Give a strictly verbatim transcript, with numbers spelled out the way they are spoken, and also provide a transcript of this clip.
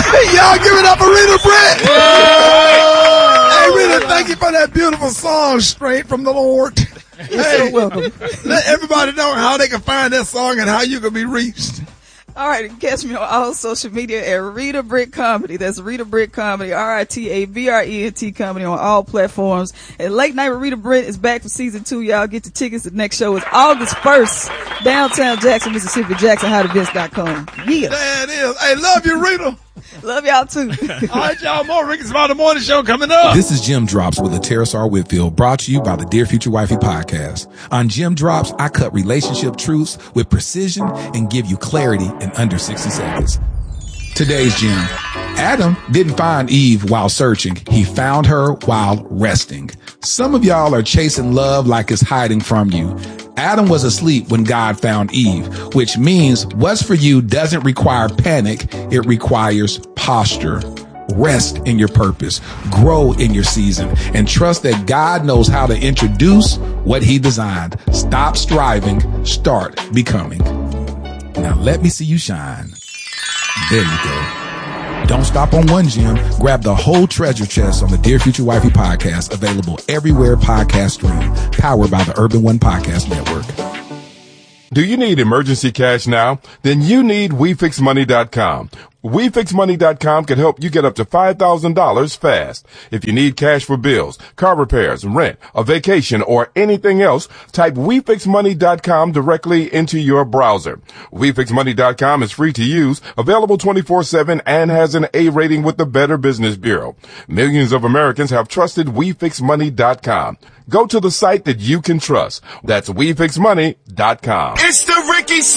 Y'all give it up for Rita Britt. Hey, Rita, thank you for that beautiful song, Straight from the Lord. You're hey, so welcome. Let everybody know how they can find that song and how you can be reached. All right, catch me on all social media at Rita Britt Comedy. That's Rita Britt Comedy, R I T A B R E N T Comedy on all platforms. And Late Night with Rita Britt is back for season two. Y'all get your tickets. The next show is August first, downtown Jackson, Mississippi, jackson hot events dot com. Yeah. There it is. Hey, love you, Rita. Love y'all too. All right, y'all, more Ricky Smiley Morning Show coming up. This is Jim Drops with Terrace R. Whitfield, brought to you by the Dear Future Wifey podcast. On Jim Drops, I cut relationship truths with precision and give you clarity in under sixty seconds. Today's Jim. Adam didn't find Eve while searching. He found her while resting. Some of y'all are chasing love like it's hiding from you. Adam was asleep when God found Eve, which means what's for you doesn't require panic. It requires posture. Rest in your purpose, grow in your season, and trust that God knows how to introduce what he designed. Stop striving, start becoming. Now let me see you shine. There you go. Don't stop on one gem. Grab the whole treasure chest on the Dear Future Wifey podcast, available everywhere podcasts stream, powered by the Urban One Podcast Network. Do you need emergency cash now? Then you need We Fix Money dot com. We Fix Money dot com can help you get up to five thousand dollars fast. If you need cash for bills, car repairs, rent, a vacation, or anything else, type We Fix Money dot com directly into your browser. We Fix Money dot com is free to use, available twenty-four seven, and has an A rating with the Better Business Bureau. Millions of Americans have trusted We Fix Money dot com. Go to the site that you can trust. That's We Fix Money dot com. It's the Ricky